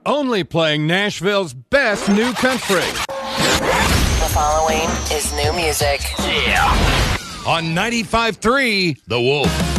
only playing Nashville's best new country. The following is new music. Yeah. On 95.3, The Wolf.